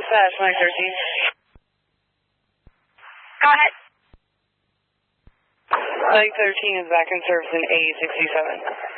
dispatch, Mike 13. Go ahead. Mike 13 is back in service in A67.